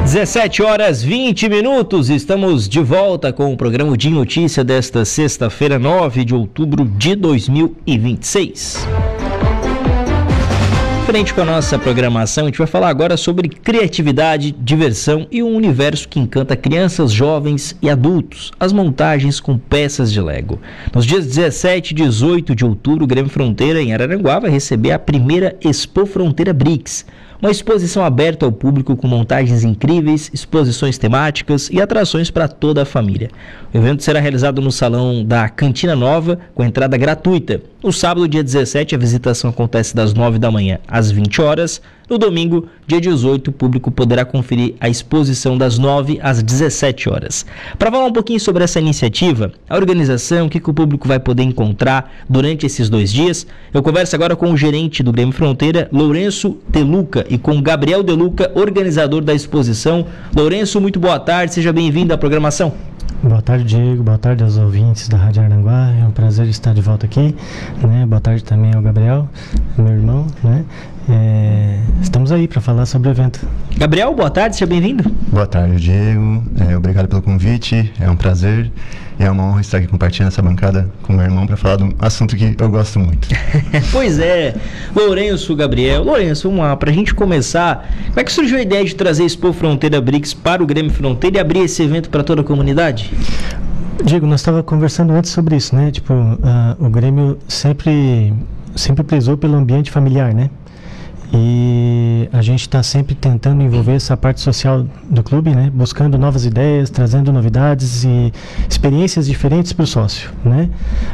17h20, estamos de volta com o programa de notícia desta sexta-feira, 9 de outubro de 2026. Frente com a nossa programação, a gente vai falar agora sobre criatividade, diversão e um universo que encanta crianças, jovens e adultos, as montagens com peças de Lego. Nos dias 17 e 18 de outubro, o Grêmio Fronteira, em Araranguá, vai receber a primeira Expo Fronteira BRICS, uma exposição aberta ao público com montagens incríveis, exposições temáticas e atrações para toda a família. O evento será realizado no Salão da Cantina Nova, com entrada gratuita. No sábado, dia 17, a visitação acontece das 9 da manhã às 20 horas. No domingo, dia 18, o público poderá conferir a exposição das 9 às 17 horas. Para falar um pouquinho sobre essa iniciativa, a organização, o que o público vai poder encontrar durante esses 2 dias, eu converso agora com o gerente do Grêmio Fronteira, Lourenço De Luca, e com Gabriel De Luca, organizador da exposição. Lourenço, muito boa tarde, seja bem-vindo à programação. Boa tarde, Diego. Boa tarde aos ouvintes da Rádio Araranguá. É um prazer estar de volta aqui, né? Boa tarde também ao Gabriel, meu irmão, né? Estamos aí para falar sobre o evento. Gabriel, boa tarde, seja bem-vindo. Boa tarde, Diego. Obrigado pelo convite. É um prazer e é uma honra estar aqui compartilhando essa bancada com meu irmão para falar de um assunto que eu gosto muito. Pois é, Lourenço, Gabriel. Lourenço, vamos lá, para a gente começar, como é que surgiu a ideia de trazer Expo Fronteira BRICS para o Grêmio Fronteira e abrir esse evento para toda a comunidade? Diego, nós estávamos conversando antes sobre isso, né? O Grêmio sempre prezou pelo ambiente familiar, né? E a gente está sempre tentando envolver essa parte social do clube, né? Buscando novas ideias, trazendo novidades e experiências diferentes para o sócio, né?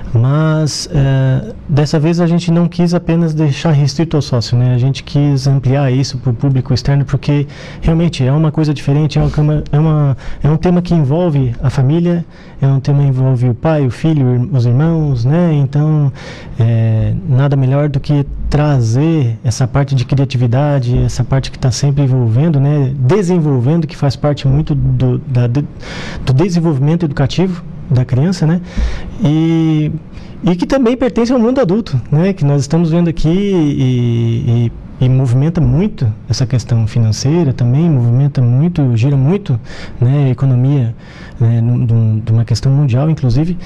Mas dessa vez a gente não quis apenas deixar restrito ao sócio, né? A gente quis ampliar isso para o público externo, porque realmente é uma coisa diferente, é um tema que envolve a família, é um tema que envolve o pai, o filho, os irmãos, né? Então, nada melhor do que trazer essa parte de criatividade, essa parte que está sempre envolvendo, né? Desenvolvendo, que faz parte muito do desenvolvimento educativo da criança, né? E que também pertence ao mundo adulto, né? Que nós estamos vendo aqui e movimenta muito essa questão financeira também, gira muito, né, a economia, né, de uma questão mundial, inclusive,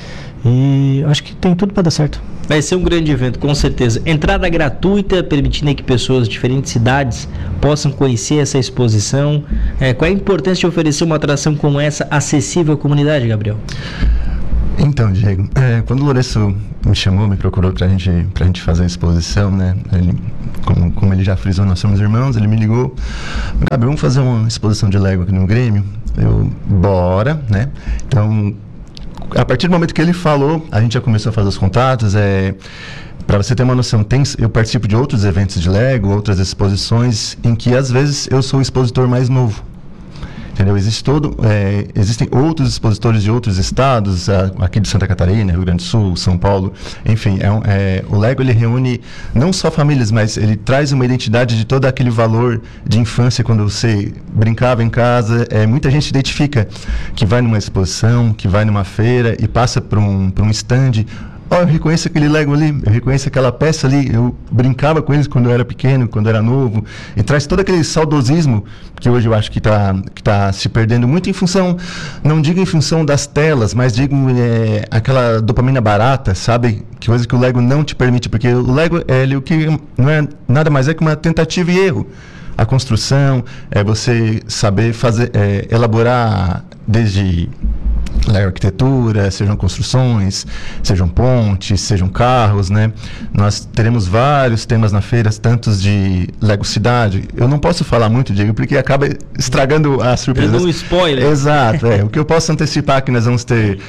e acho que tem tudo para dar certo. Vai ser um grande evento, com certeza. Entrada gratuita, permitindo que pessoas de diferentes cidades possam conhecer essa exposição. Qual é a importância de oferecer uma atração como essa acessível à comunidade, Gabriel? Então, Diego, quando o Lourenço me procurou pra gente fazer a exposição, né? Como ele já frisou, nós somos irmãos, ele me ligou. Gabriel, vamos fazer uma exposição de Lego aqui no Grêmio? Bora, né? Então, a partir do momento que ele falou, a gente já começou a fazer os contatos. Para você ter uma noção, eu participo de outros eventos de Lego, outras exposições, em que às vezes eu sou o expositor mais novo. Entendeu? Existem outros expositores de outros estados, aqui de Santa Catarina, Rio Grande do Sul, São Paulo, enfim, o Lego ele reúne não só famílias, mas ele traz uma identidade de todo aquele valor de infância quando você brincava em casa. Muita gente identifica que vai numa exposição, que vai numa feira e passa por um stand. Eu reconheço aquele Lego ali, eu reconheço aquela peça ali, eu brincava com eles quando eu era pequeno, quando eu era novo, e traz todo aquele saudosismo que hoje eu acho que tá se perdendo muito em função, não digo em função das telas, mas digo aquela dopamina barata, sabe? Que coisa que o Lego não te permite, porque o Lego o que não é nada mais que uma tentativa e erro. A construção, você saber fazer, elaborar desde arquitetura, sejam construções, sejam pontes, sejam carros, né? Nós teremos vários temas na feira, tantos de Lego Cidade. Eu não posso falar muito, Diego, porque acaba estragando a surpresa. Dando um spoiler. Exato. O que eu posso antecipar é que nós vamos ter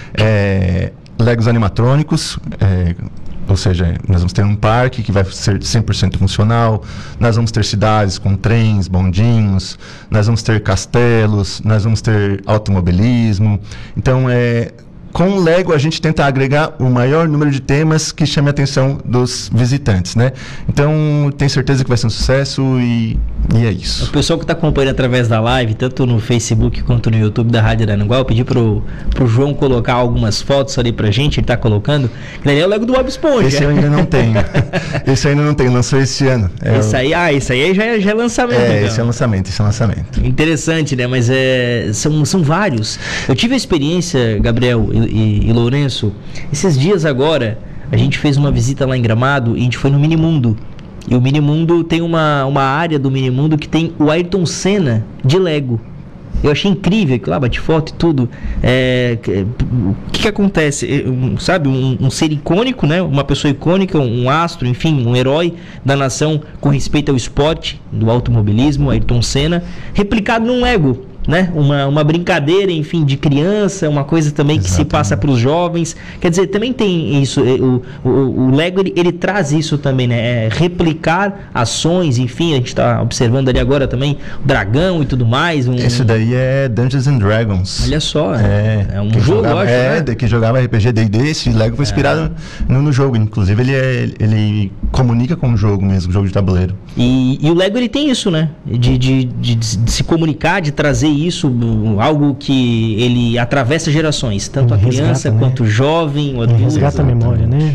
Legos animatrônicos, ou seja, nós vamos ter um parque que vai ser 100% funcional, nós vamos ter cidades com trens, bondinhos, nós vamos ter castelos, nós vamos ter automobilismo. Então, com o Lego a gente tenta agregar o maior número de temas que chame a atenção dos visitantes, né? Então, tenho certeza que vai ser um sucesso e é isso. O pessoal que está acompanhando através da live, tanto no Facebook quanto no YouTube da Rádio Araranguá, eu pedi pro João colocar algumas fotos ali pra gente, ele tá colocando. Ele é o Lego do Bob Esponja. Esse eu ainda não tenho. Lançou esse ano. Esse aí já é lançamento. Então. Esse é lançamento. Interessante, né? Mas são vários. Eu tive a experiência, Gabriel e Lourenço, esses dias agora, a gente fez uma visita lá em Gramado e a gente foi no Minimundo. E o Minimundo tem uma área do Minimundo que tem o Ayrton Senna de Lego. Eu achei incrível, que lá bate foto e tudo. O que acontece? Sabe, um ser icônico, né? Uma pessoa icônica, um astro, enfim, um herói da nação com respeito ao esporte, do automobilismo, Ayrton Senna, replicado num Lego. Né? Uma brincadeira, enfim, de criança, uma coisa também que se passa para os jovens. Quer dizer, também tem isso. O Lego ele traz isso também, né? Replicar ações, enfim, a gente está observando ali agora também o dragão e tudo mais. Esse daí é Dungeons and Dragons. Olha só, é um jogo, jogava, né? Que jogava RPG D&D. Esse Lego foi inspirado no jogo. Inclusive, ele comunica com o jogo mesmo, jogo de tabuleiro. E o Lego ele tem isso, né? De se comunicar, de trazer isso, algo que ele atravessa gerações, tanto a criança quanto o jovem, o adulto. Resgata a memória, né?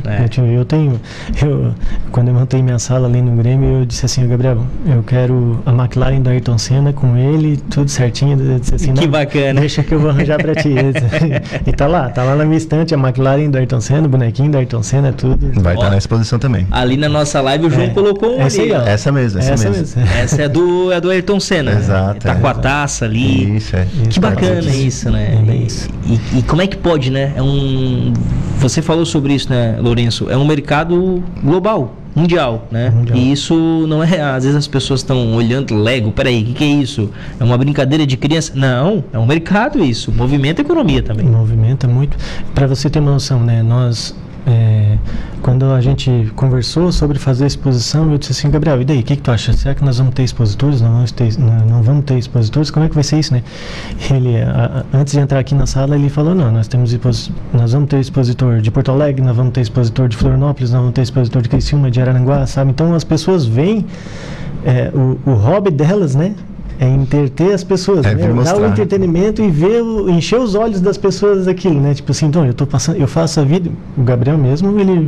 Quando eu montei minha sala ali no Grêmio, eu disse assim, Gabriel, eu quero a McLaren do Ayrton Senna com ele, tudo certinho. Eu disse assim, que bacana. Deixa que eu vou arranjar pra ti. E tá lá na minha estante a McLaren do Ayrton Senna, o bonequinho do Ayrton Senna, tudo. Vai estar na exposição também. Ali na nossa live o João colocou ali. Essa mesmo. Essa é do Ayrton Senna. Exato. Tá com a taça ali. Isso. Que bacana isso, né? E como é que pode, né? Você falou sobre isso, né, Lourenço? É um mercado global, mundial, né? E isso não é... Às vezes as pessoas estão olhando Lego, peraí, o que é isso? É uma brincadeira de criança? Não, é um mercado isso. Movimenta a economia também. Movimenta muito. Para você ter uma noção, né? Nós... quando a gente conversou sobre fazer a exposição, eu disse assim, Gabriel, e daí, o que tu acha? Será que nós vamos ter expositores? Não vamos ter expositores? Como é que vai ser isso, né? Ele, antes de entrar aqui na sala, ele falou, não, nós vamos ter expositor de Porto Alegre, nós vamos ter expositor de Florianópolis, nós vamos ter expositor de Criciúma, de Araranguá, sabe? Então as pessoas veem o hobby delas, né? É entreter as pessoas, né? Dar o entretenimento e encher os olhos das pessoas daquilo, né? Tipo assim, então, eu faço a vida, o Gabriel mesmo, ele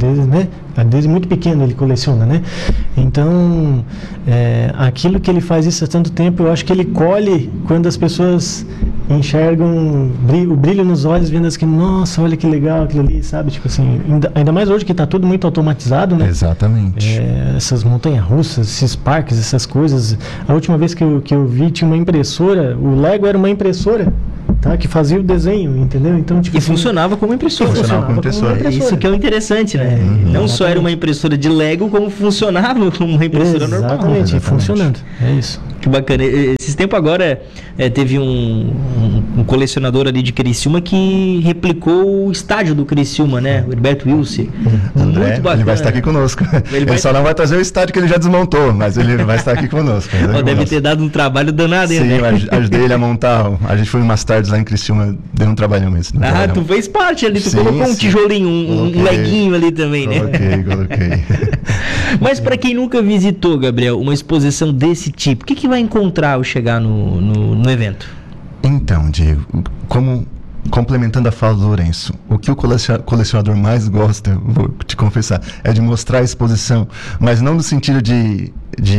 desde muito pequeno ele coleciona, né? Então, aquilo que ele faz isso há tanto tempo, eu acho que ele colhe quando as pessoas enxergam o brilho nos olhos, vendo assim, nossa, olha que legal aquilo ali, sabe? Tipo assim, ainda mais hoje que está tudo muito automatizado, né? Exatamente. Essas montanhas-russas, esses parques, essas coisas. A última vez que eu vi, tinha uma impressora, o Lego era uma impressora, tá? Que fazia o desenho, entendeu? Então, tipo, e funcionava como impressora. Isso que é o interessante, né? Não só era uma impressora de Lego, como funcionava como uma impressora normal. Exatamente, funcionando. É isso. Que bacana. Esses tempos agora teve um colecionador ali de Criciúma que replicou o estádio do Criciúma, né? O Herberto Wilson. André, muito bacana. Ele vai estar aqui conosco. Ele só não vai trazer o estádio que ele já desmontou, mas ele vai estar aqui conosco. Deve ter dado um trabalho danado, hein? Sim, ajudei ele a montar. A gente foi umas tardes lá em Criciúma, deu um trabalhão mesmo. Tu fez parte ali, tu colocou um tijolinho, um leguinho ali também, né? Coloquei. Mas para quem nunca visitou, Gabriel, uma exposição desse tipo, o que vai encontrar ao chegar no evento? Então, Diego, complementando a fala do Lourenço, o que o colecionador mais gosta, vou te confessar, é de mostrar a exposição, mas não no sentido de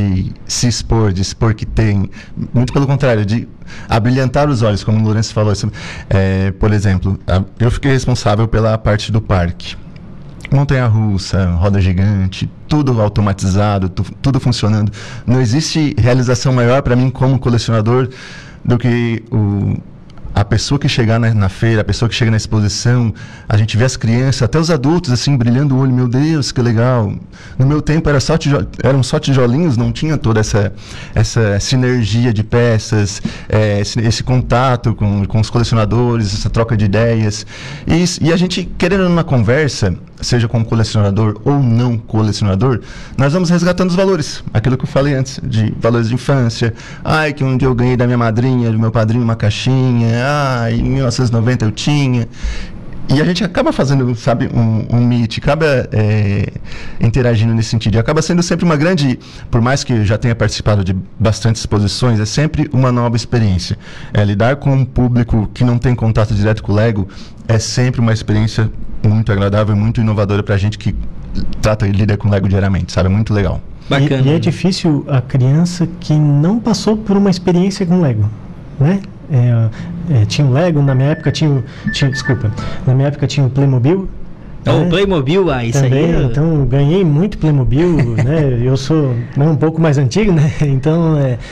se expor, de expor que tem, muito pelo contrário, de abrilhantar os olhos, como o Lourenço falou. Por exemplo, eu fiquei responsável pela parte do parque. Montanha-russa, roda gigante, tudo automatizado, tudo funcionando. Não existe realização maior para mim como colecionador do que a pessoa que chegar na feira, a pessoa que chega na exposição, a gente vê as crianças, até os adultos, assim, brilhando o olho. Meu Deus, que legal. No meu tempo eram só tijolinhos, não tinha toda essa sinergia de peças, esse contato com os colecionadores, essa troca de ideias. E a gente, querendo uma conversa, seja como colecionador ou não colecionador, nós vamos resgatando os valores. Aquilo que eu falei antes, de valores de infância. Que um dia eu ganhei da minha madrinha, do meu padrinho, uma caixinha. Em 1990 eu tinha. E a gente acaba fazendo, sabe, um meet, acaba interagindo nesse sentido. E acaba sendo sempre uma grande, por mais que eu já tenha participado de bastantes exposições, é sempre uma nova experiência. Lidar com um público que não tem contato direto com o Lego é sempre uma experiência muito agradável e muito inovadora pra gente que trata e lida com Lego diariamente, sabe? É muito legal. Bacana. E é difícil a criança que não passou por uma experiência com Lego, né? Tinha o Lego, na minha época na minha época tinha o Playmobil. O Playmobil, isso também, aí. Então, ganhei muito Playmobil, né? Eu sou um pouco mais antigo, né? Então,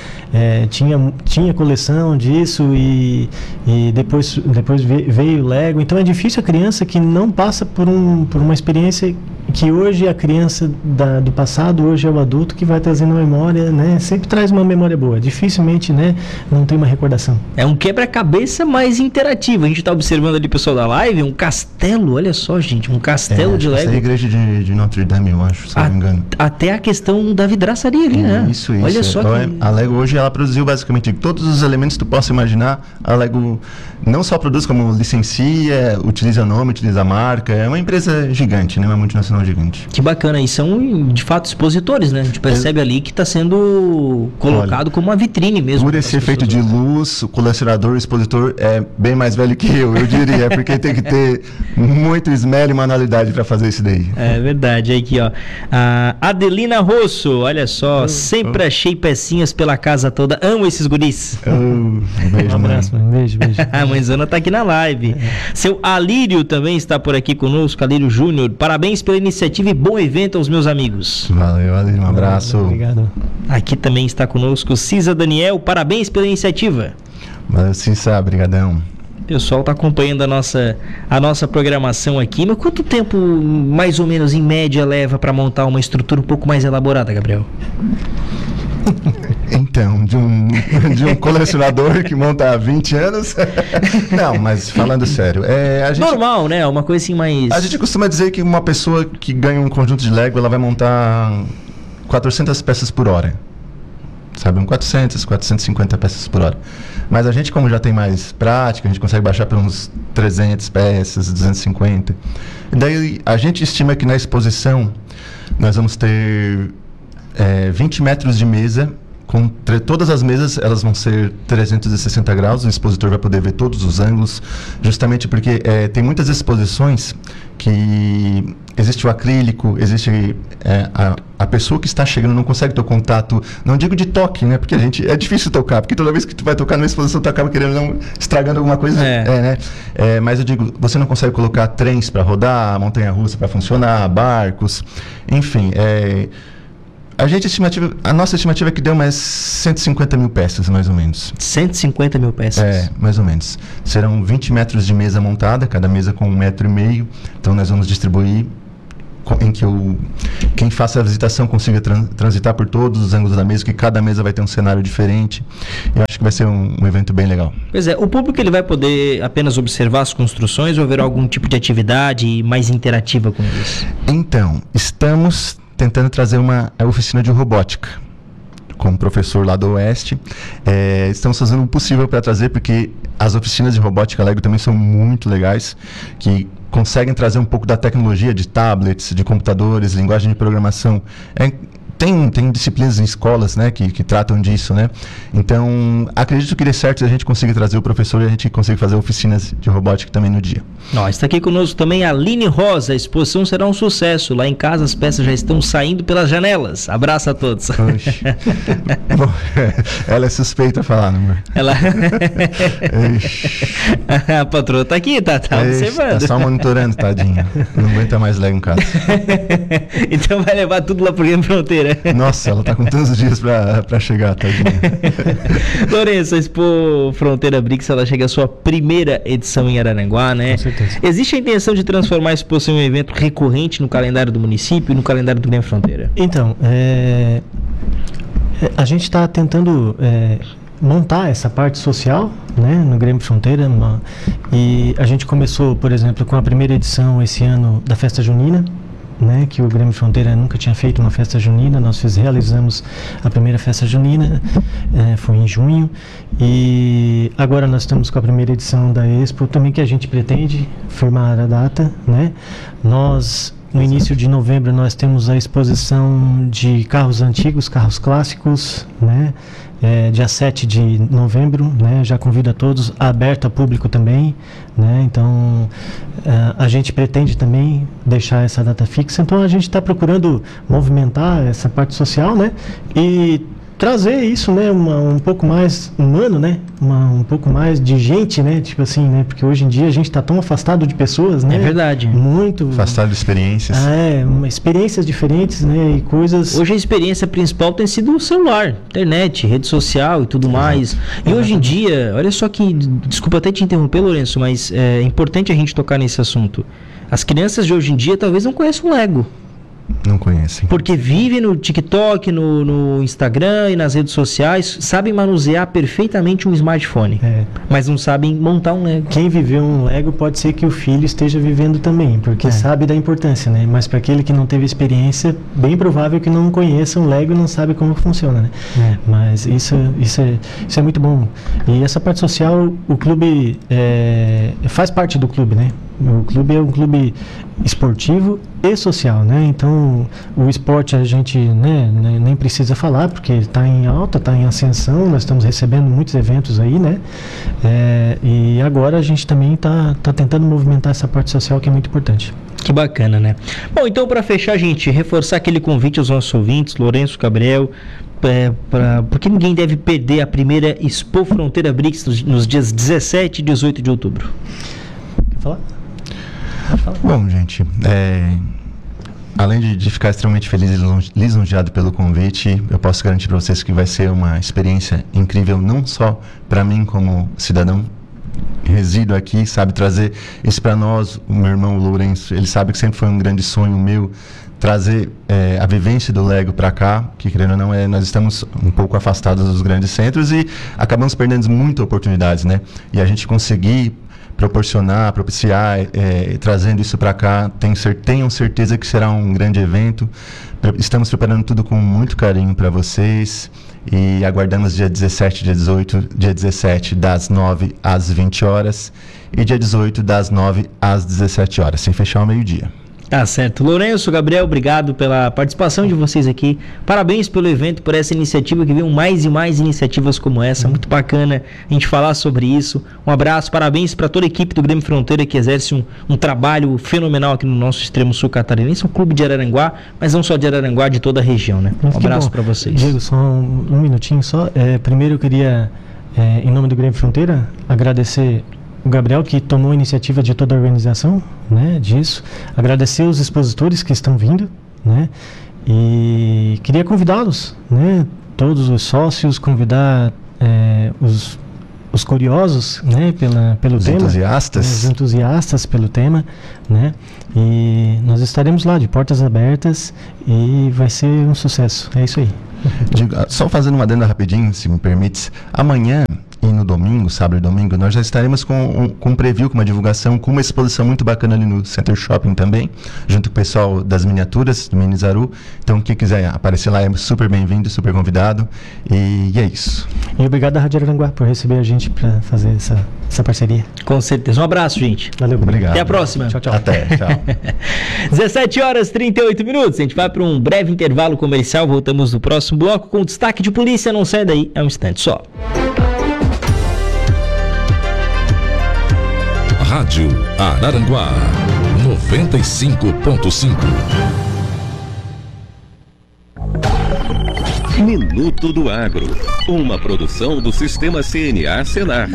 tinha coleção disso e depois veio o Lego. Então, é difícil a criança que não passa por uma experiência que hoje a criança do passado, hoje é o adulto que vai trazendo a memória, né? Sempre traz uma memória boa. Dificilmente, né? Não tem uma recordação. É um quebra-cabeça mais interativo. A gente está observando ali, pessoal da live, um castelo. Olha só, gente, um castelo de Lego. Essa é a igreja de Notre Dame, eu acho, se não me engano. Até a questão da vidraçaria ali, né? Isso. Olha só A Lego hoje, ela produziu basicamente todos os elementos que tu possa imaginar. A Lego não só produz, como licencia, utiliza nome, utiliza marca. É uma empresa gigante, né? Uma multinacional gigante. Que bacana. E são, de fato, expositores, né? A gente percebe ali que está sendo colocado como uma vitrine mesmo. Por esse efeito de luz, o colecionador, o expositor é bem mais velho que eu diria. Porque tem que ter muito esmero e manualidade para fazer isso daí. É verdade. Aqui, ó. A Adelina Rosso, olha só. Sempre achei pecinhas pela casa toda. Amo esses guris. Um beijo, Um abraço, um beijo. A mãezona tá aqui na live. Seu Alírio também está por aqui conosco, Alírio Júnior. Parabéns pela iniciativa e bom evento aos meus amigos. Valeu, um abraço. Obrigado. Aqui também está conosco Cisa Daniel. Parabéns pela iniciativa. Valeu, Cissa, brigadão. O pessoal está acompanhando a nossa programação aqui. Mas quanto tempo, mais ou menos, em média, leva para montar uma estrutura um pouco mais elaborada, Gabriel? Então, de um colecionador que monta há 20 anos. Não, mas falando sério. Normal, né? Uma coisa assim mais... A gente costuma dizer que uma pessoa que ganha um conjunto de Lego, ela vai montar 400 peças por hora. Sabe? 450 peças por hora. Mas a gente, como já tem mais prática, a gente consegue baixar para uns 300 peças, 250. E daí, a gente estima que na exposição nós vamos ter 20 metros de mesa. Todas as mesas, elas vão ser 360 graus, o expositor vai poder ver todos os ângulos, justamente porque tem muitas exposições que existe o acrílico, existe a pessoa que está chegando não consegue ter o contato, não digo de toque, né, porque é difícil tocar, porque toda vez que tu vai tocar numa exposição tu acaba querendo não estragando alguma coisa, né, mas eu digo, você não consegue colocar trens para rodar, montanha-russa para funcionar, barcos, enfim, a nossa estimativa é que deu mais 150 mil peças, mais ou menos. 150 mil peças? Mais ou menos. Serão 20 metros de mesa montada, cada mesa com 1,5 metro. Então, nós vamos distribuir em que quem faça a visitação consiga transitar por todos os ângulos da mesa, que cada mesa vai ter um cenário diferente. Eu acho que vai ser um evento bem legal. Pois é, o público ele vai poder apenas observar as construções ou haverá algum tipo de atividade mais interativa com eles? Então, estamos tentando trazer uma oficina de robótica com um professor lá do Oeste. Estamos fazendo o possível para trazer, porque as oficinas de robótica Lego também são muito legais, que conseguem trazer um pouco da tecnologia de tablets, de computadores, linguagem de programação. Tem disciplinas em escolas, né, que tratam disso, né? Então, acredito que dê certo se a gente conseguir trazer o professor e a gente conseguir fazer oficinas de robótica também no dia. Está aqui conosco também a Aline Rosa. A exposição será um sucesso. Lá em casa as peças já estão saindo pelas janelas. Abraço a todos. Bom, ela é suspeita a falar, não é? Ela... A patroa está aqui, tá observando. Tá só monitorando, tadinha. Não aguenta mais Lego em casa. Então vai levar tudo lá pro Game Fronteira. Nossa, ela tá com tantos dias pra chegar, tadinha. Lourenço, a Expo Fronteira BRICS, ela chega à sua primeira edição em Araranguá, né? Com certeza. Existe a intenção de transformar a exposição em um evento recorrente no calendário do município e no calendário do Game Fronteira? Então, a gente está tentando montar essa parte social, né, no Grêmio Fronteira, e a gente começou, por exemplo, com a primeira edição esse ano da Festa Junina, né, que o Grêmio Fronteira nunca tinha feito uma festa junina. Nós realizamos a primeira festa junina, foi em junho, e agora nós estamos com a primeira edição da Expo também, que a gente pretende firmar a data, né? No início de novembro nós temos a exposição de carros antigos, carros clássicos, né? Dia 7 de novembro, né? Já convido a todos, aberto a público também, né? Então a gente pretende também deixar essa data fixa. Então a gente está procurando movimentar essa parte social, né? E trazer isso, né, um pouco mais humano, né, um pouco mais de gente, né, tipo assim, né, porque hoje em dia a gente está tão afastado de pessoas, né. É verdade. Muito. Afastado de experiências. Experiências diferentes, né, e coisas. Hoje a experiência principal tem sido o celular, internet, rede social e tudo mais. E hoje em dia, olha só que, desculpa até te interromper, Lourenço, mas é importante a gente tocar nesse assunto. As crianças de hoje em dia talvez não conheçam o Lego. Não conhecem. Porque vivem no TikTok, no Instagram e nas redes sociais, sabem manusear perfeitamente um smartphone, mas não sabem montar um Lego. Quem viveu um Lego pode ser que o filho esteja vivendo também, porque sabe da importância, né? Mas para aquele que não teve experiência, bem provável que não conheça um Lego e não sabe como funciona, né? Mas isso é muito bom. E essa parte social, o clube faz parte do clube, né? O clube é um clube esportivo e social, né? Então o esporte a gente, né, nem precisa falar, porque está em alta, está em ascensão. Nós estamos recebendo muitos eventos aí, né? E agora a gente também está tentando movimentar essa parte social, que é muito importante. Que bacana, né? Bom, então para fechar, gente, reforçar aquele convite aos nossos ouvintes, Lourenço, Gabriel, porque ninguém deve perder a primeira Expo Fronteira BRICS nos dias 17 e 18 de outubro. Quer falar? Bom, gente, além de ficar extremamente feliz e lisonjeado pelo convite, eu posso garantir para vocês que vai ser uma experiência incrível, não só para mim como cidadão resíduo aqui, sabe, trazer isso para nós. O meu irmão Lourenço, ele sabe que sempre foi um grande sonho meu trazer a vivência do Lego para cá, que querendo ou não, nós estamos um pouco afastados dos grandes centros e acabamos perdendo muitas oportunidades, né? E a gente conseguir propiciar, trazendo isso para cá, tenham certeza que será um grande evento. Estamos preparando tudo com muito carinho para vocês e aguardamos dia 17, dia 18, dia 17 das 9 às 20 horas e dia 18 das 9 às 17 horas, sem fechar ao meio-dia. Tá certo. Lourenço, Gabriel, obrigado pela participação de vocês aqui. Parabéns pelo evento, por essa iniciativa, que venham mais e mais iniciativas como essa. Muito bacana a gente falar sobre isso. Um abraço, parabéns para toda a equipe do Grêmio Fronteira, que exerce um trabalho fenomenal aqui no nosso extremo sul catarinense. É um clube de Araranguá, mas não só de Araranguá, de toda a região, né? Um abraço para vocês. Diego, só um minutinho só. Primeiro eu queria, em nome do Grêmio Fronteira, agradecer o Gabriel, que tomou a iniciativa de toda a organização, né, disso. Agradecer os expositores que estão vindo, né, e queria convidá-los, né, todos os sócios, convidar os curiosos, né, pelo tema. Os entusiastas pelo tema, né, e nós estaremos lá de portas abertas e vai ser um sucesso. É isso aí. Só fazendo uma adenda rapidinho, se me permite. Amanhã e no domingo, sábado e domingo, nós já estaremos com um preview, com uma divulgação, com uma exposição muito bacana ali no Center Shopping também, junto com o pessoal das miniaturas, do Minizaru. Então, quem quiser aparecer lá é super bem-vindo, super convidado. E é isso. E obrigado à Rádio Araranguá por receber a gente para fazer essa parceria. Com certeza. Um abraço, gente. Valeu. Obrigado. Até a próxima. Tchau, tchau. Até, tchau. 17 horas e 38 minutos. A gente vai para um breve intervalo comercial. Voltamos no próximo bloco com destaque de polícia. Não sai daí, é um instante só. Rádio Araranguá 95.5. Minuto do Agro, uma produção do Sistema CNA Senar.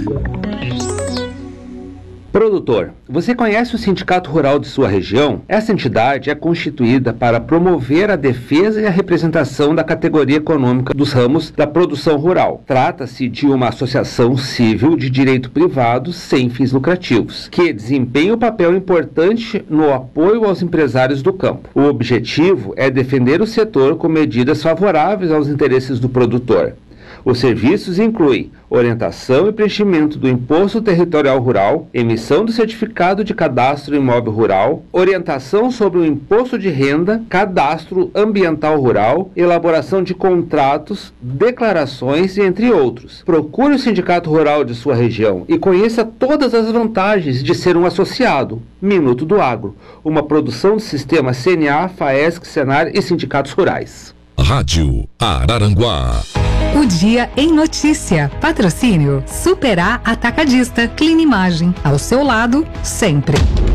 Produtor, você conhece o Sindicato Rural de sua região? Essa entidade é constituída para promover a defesa e a representação da categoria econômica dos ramos da produção rural. Trata-se de uma associação civil de direito privado sem fins lucrativos, que desempenha um papel importante no apoio aos empresários do campo. O objetivo é defender o setor com medidas favoráveis aos interesses do produtor. Os serviços incluem orientação e preenchimento do Imposto Territorial Rural, emissão do Certificado de Cadastro Imóvel Rural, orientação sobre o Imposto de Renda, Cadastro Ambiental Rural, elaboração de contratos, declarações e entre outros. Procure o Sindicato Rural de sua região e conheça todas as vantagens de ser um associado. Minuto do Agro, uma produção do sistema CNA, FAESC, Senar e Sindicatos Rurais. Rádio Araranguá. O Dia em Notícia. Patrocínio Super-A Atacadista. Clinimagem. Ao seu lado, sempre.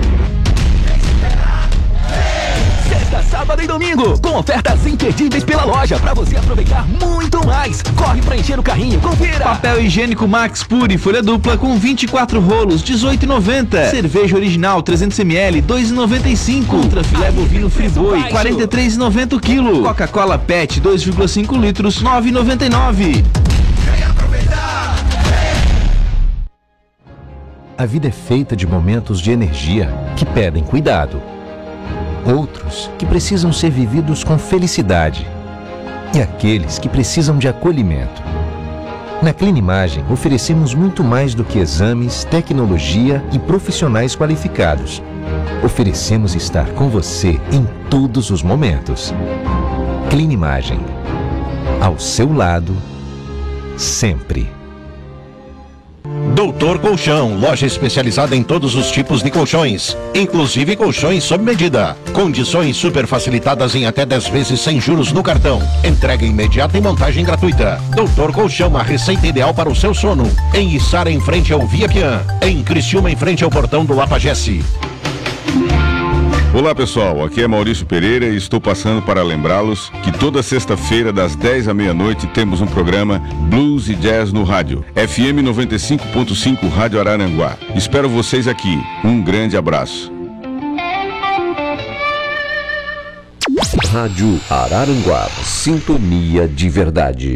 Sexta, sábado e domingo, com ofertas imperdíveis pela loja, pra você aproveitar muito mais. Corre pra encher o carrinho, confira! Papel higiênico Max Pure, folha dupla com 24 rolos, R$18,90. Cerveja original 300ml, R$2,95. Ultra filé bovino Friboi, R$43,90 o quilo. Coca-Cola PET 2,5 litros, R$9,99. Vem aproveitar! A vida é feita de momentos de energia que pedem cuidado. Outros que precisam ser vividos com felicidade. E aqueles que precisam de acolhimento. Na Clinimagem, oferecemos muito mais do que exames, tecnologia e profissionais qualificados. Oferecemos estar com você em todos os momentos. Clinimagem. Ao seu lado, sempre. Doutor Colchão, loja especializada em todos os tipos de colchões, inclusive colchões sob medida. Condições super facilitadas em até 10 vezes sem juros no cartão. Entrega imediata e montagem gratuita. Doutor Colchão, a receita ideal para o seu sono. Em Içara, em frente ao Via Pian. Em Criciúma, em frente ao portão do Lapagesse. Olá pessoal, aqui é Maurício Pereira e estou passando para lembrá-los que toda sexta-feira das 10 à meia-noite temos um programa Blues e Jazz no rádio, FM 95.5 Rádio Araranguá. Espero vocês aqui. Um grande abraço. Rádio Araranguá, sintonia de verdade.